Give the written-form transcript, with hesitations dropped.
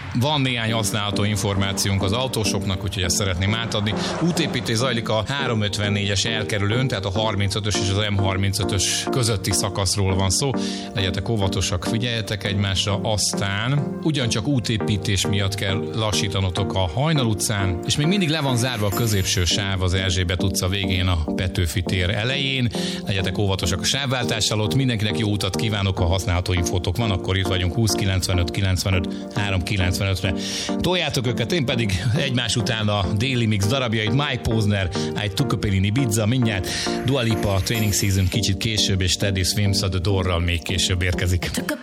Van néhány használható információnk az autósoknak, úgyhogy ezt szeretném átadni. Útépítés zajlik a 354-es elkerülőn, tehát a 35-ös és az M35-ös közötti szakaszról van szó. Legyetek óvatosak, figyeljetek egymásra, aztán ugyancsak útépítés miatt kell lassítanotok a Hajnal utcán, és még mindig le van zárva a középső sáv az Erzsébet utca végén a Petőfi tér elején. Legyetek óvatosak a sávváltás alatt, mindenkinek jó utat kívánok, ha használható infótok van, akkor itt vagyunk 20 95 95 395-re. Toljátok őket, én pedig egymás után a Daily Mix darabjait, Mike Posner, I Took a Pill in Ibiza, mindjárt Dua Lipa, Training Season kicsit később, és Teddy Swims a The Doorral még később érkezik.